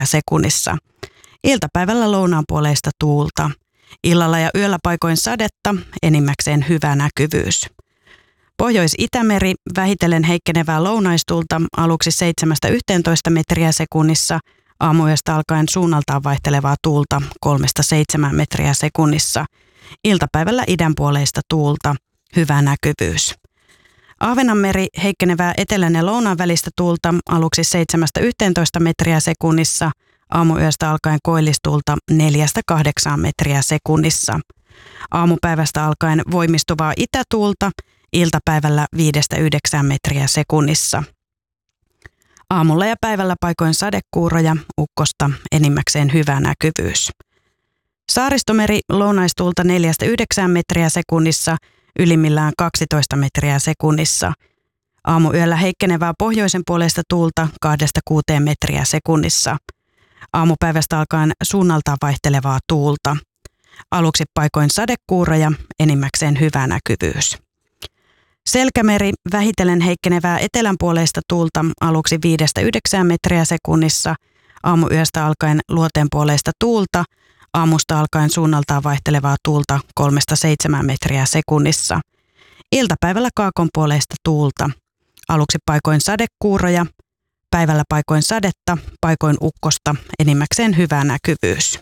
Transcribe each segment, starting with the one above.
sekunnissa. Iltapäivällä lounaanpuoleista tuulta. Illalla ja yöllä paikoin sadetta, enimmäkseen hyvä näkyvyys. Pohjois-Itämeri vähitellen heikkenevää lounaistuulta aluksi 7–11 metriä sekunnissa, aamuyöstä alkaen suunnaltaan vaihtelevaa tuulta 3–7 metriä sekunnissa. Iltapäivällä idänpuoleista tuulta, hyvä näkyvyys. Ahvenanmeri heikkenevää etelän ja lounaan välistä tuulta aluksi 7–11 metriä sekunnissa, aamuyöstä alkaen koillistuulta 4–8 metriä sekunnissa. Aamupäivästä alkaen voimistuvaa itätuulta, iltapäivällä 5–9 metriä sekunnissa. Aamulla ja päivällä paikoin sadekuuroja, ukkosta, enimmäkseen hyvä näkyvyys. Saaristomeri lounaistuulta 4–9 metriä sekunnissa, ylimmillään 12 metriä sekunnissa. Aamuyöllä heikkenevää pohjoisen puolesta tuulta 2–6 metriä sekunnissa. Aamupäivästä alkaen suunnaltaan vaihtelevaa tuulta. Aluksi paikoin sadekuuroja, enimmäkseen hyvä näkyvyys. Selkämeri vähitellen heikkenevää etelänpuoleista tuulta aluksi 5–9 metriä sekunnissa, aamuyöstä alkaen luoteenpuoleista tuulta, aamusta alkaen suunnaltaan vaihtelevaa tuulta 3–7 metriä sekunnissa. Iltapäivällä kaakonpuoleista tuulta, aluksi paikoin sadekuuroja, päivällä paikoin sadetta, paikoin ukkosta, enimmäkseen hyvä näkyvyys.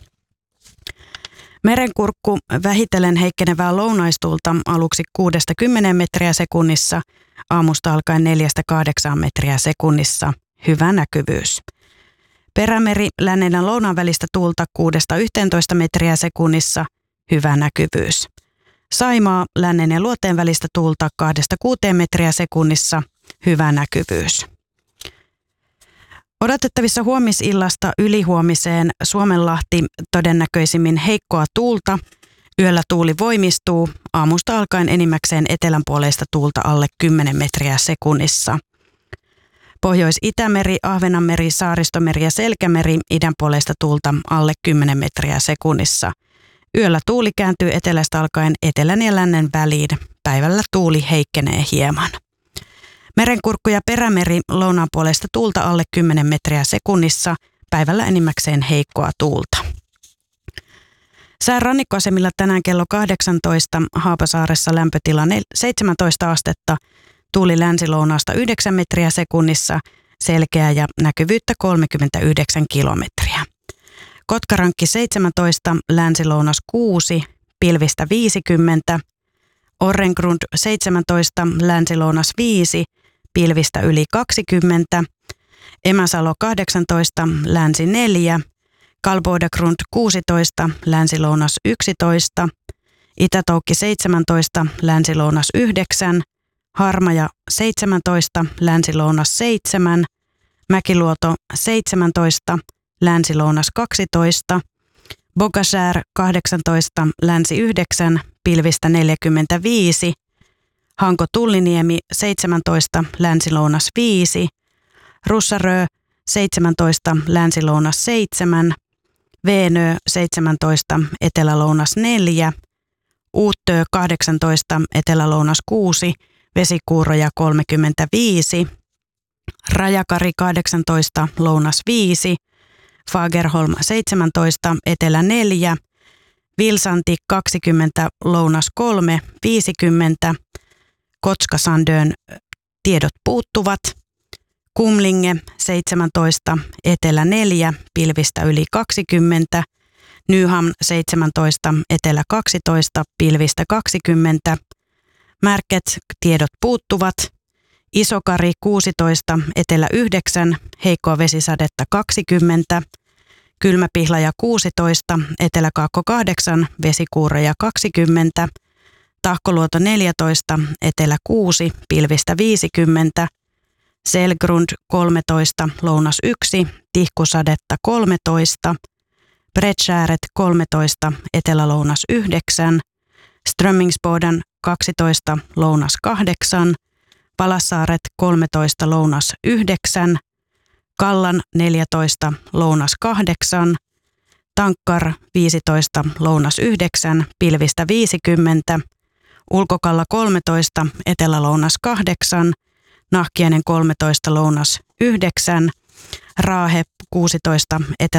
Merenkurkku vähitellen heikkenevää lounaistuulta aluksi 6–10 metriä sekunnissa, aamusta alkaen 4–8 metriä sekunnissa, hyvä näkyvyys. Perämeri lännen ja lounaan välistä tuulta 6–11 metriä sekunnissa, hyvä näkyvyys. Saimaa lännen ja luoteen välistä tuulta 2–6 metriä sekunnissa, hyvä näkyvyys. Odotettavissa huomisillasta ylihuomiseen Suomenlahti todennäköisimmin heikkoa tuulta. Yöllä tuuli voimistuu, aamusta alkaen enimmäkseen etelänpuoleista tuulta alle 10 metriä sekunnissa. Pohjois-Itämeri, Ahvenanmeri, Saaristomeri ja Selkämeri idänpuoleista tuulta alle 10 metriä sekunnissa. Yöllä tuuli kääntyy etelästä alkaen etelän ja lännen väliin. Päivällä tuuli heikkenee hieman. Merenkurkku ja perämeri lounaanpuoleista tuulta alle 10 metriä sekunnissa, päivällä enimmäkseen heikkoa tuulta. Sään rannikkoasemilla tänään kello 18, Haapasaaressa lämpötila 17 astetta, tuuli länsilounaasta 9 metriä sekunnissa, selkeä ja näkyvyyttä 39 kilometriä. Kotkarankki 17, länsilounas 6, pilvistä 50, Orrengrund 17, länsilounas 5, pilvistä yli 20, Emäsalo 18, länsi 4, Kalbodagrund 16, länsilounas 11, Itätoukki 17, länsilounas 9, Harmaja 17, länsilounas 7, Mäkiluoto 17, länsilounas 12, Bogasär 18, länsi 9, pilvistä 45, Hanko-Tulliniemi 17, länsilounas 5, Russarö 17, länsilounas 7, Veenö 17, etelälounas 4, Uuttö 18, etelälounas 6, vesikuuroja 35, Rajakari 18, lounas 5, Fagerholm 17, etelä 4, Vilsanti 20, lounas 3, 50, Kotskasandön tiedot puuttuvat, Kumlinge 17, etelä 4, pilvistä yli 20, Nyhamn 17, etelä 12, pilvistä 20, Märket tiedot puuttuvat, Isokari 16, etelä 9, heikkoa vesisadetta 20, Kylmäpihlaja 16, eteläkaakko 8, vesikuuroja 20, Tahkoluoto 14, etelä 6, pilvistä 50, Selgrund 13, lounas 1, tihkusadetta 13, Bredskääret 13, etelälounas 9, Strömmingsboden 12, lounas 8, Palassaaret 13, lounas 9, Kallan 14, lounas 8, Tankkar 15, lounas 9, pilvistä 50, Ulkokalla 13, etelälounas 8, Nahkiainen 13, lounas 9, Raahe 16,